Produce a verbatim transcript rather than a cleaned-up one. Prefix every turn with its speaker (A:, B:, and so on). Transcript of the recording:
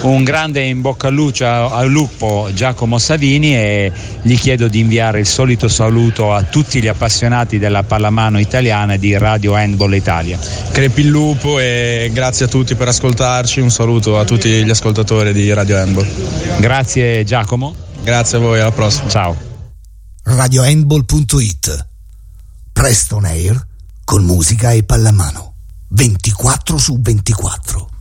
A: Un grande in bocca al luce al lupo Giacomo Savini, e gli chiedo di inviare il solito saluto a tutti gli appassionati della pallamano italiana di Radio Handball Italia.
B: Crepi il lupo e grazie a tutti per ascoltarci, un saluto a tutti gli ascoltatori di Radio Handball.
A: Grazie Giacomo.
B: Grazie a voi, alla prossima.
A: Ciao.
C: radio handball punto it, Presto on Air con musica e pallamano ventiquattro su ventiquattro.